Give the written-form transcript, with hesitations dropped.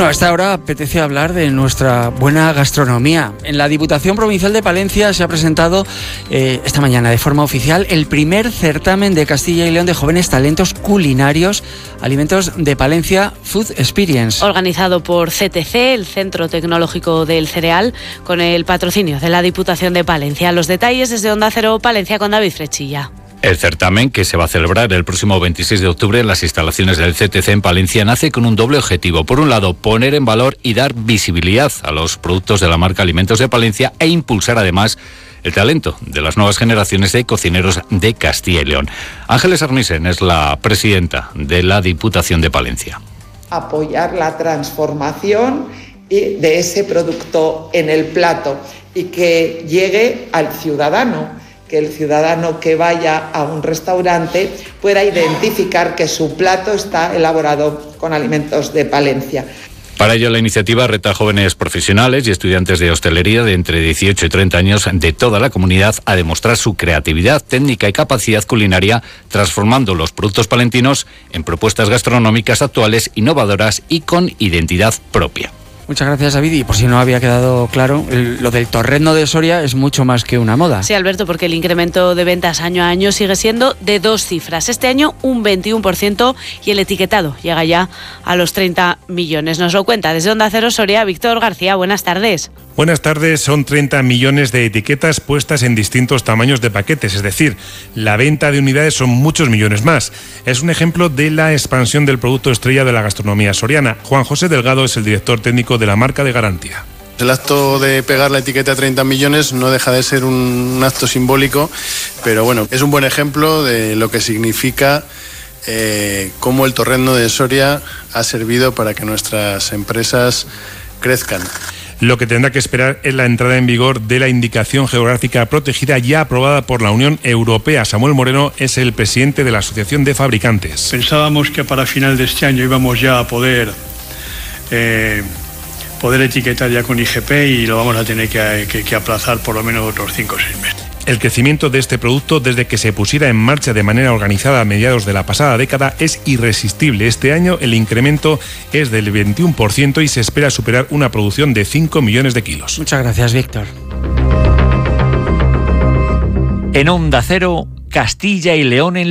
Bueno, a esta hora apetece hablar de nuestra buena gastronomía. En la Diputación Provincial de Palencia se ha presentado esta mañana de forma oficial el primer certamen de Castilla y León de jóvenes talentos culinarios, Alimentos de Palencia Food Experience. Organizado por CTC, el Centro Tecnológico del Cereal, con el patrocinio de la Diputación de Palencia. Los detalles desde Onda Cero Palencia con David Frechilla. El certamen, que se va a celebrar el próximo 26 de octubre en las instalaciones del CTC en Palencia, nace con un doble objetivo. Por un lado, poner en valor y dar visibilidad a los productos de la marca Alimentos de Palencia e impulsar además el talento de las nuevas generaciones de cocineros de Castilla y León. Ángeles Armisen es la presidenta de la Diputación de Palencia. Apoyar la transformación de ese producto en el plato y que llegue al ciudadano. Que el ciudadano que vaya a un restaurante pueda identificar que su plato está elaborado con alimentos de Palencia. Para ello, la iniciativa reta a jóvenes profesionales y estudiantes de hostelería de entre 18 y 30 años de toda la comunidad a demostrar su creatividad técnica y capacidad culinaria, transformando los productos palentinos en propuestas gastronómicas actuales, innovadoras y con identidad propia. Muchas gracias, David. Y por si no había quedado claro, lo del torrezno de Soria es mucho más que una moda. Sí, Alberto, porque el incremento de ventas año a año sigue siendo de 2 cifras. Este año un 21% y el etiquetado llega ya a los 30 millones. Nos lo cuenta desde Onda Cero Soria Víctor García. Buenas tardes. Buenas tardes. Son 30 millones de etiquetas puestas en distintos tamaños de paquetes, es decir, la venta de unidades son muchos millones más. Es un ejemplo de la expansión del producto estrella de la gastronomía soriana. Juan José Delgado es el director técnico de la marca de garantía. El acto de pegar la etiqueta a 30 millones no deja de ser un acto simbólico, pero bueno, es un buen ejemplo de lo que significa cómo el torrezno de Soria ha servido para que nuestras empresas crezcan. Lo que tendrá que esperar es la entrada en vigor de la indicación geográfica protegida ya aprobada por la Unión Europea. Samuel Moreno es el presidente de la Asociación de Fabricantes. Pensábamos que para final de este año íbamos ya a poder etiquetar ya con IGP y lo vamos a tener que aplazar por lo menos otros 5 o 6 meses. El crecimiento de este producto desde que se pusiera en marcha de manera organizada a mediados de la pasada década es irresistible. Este año el incremento es del 21% y se espera superar una producción de 5 millones de kilos. Muchas gracias, Víctor. En Onda Cero, Castilla y León en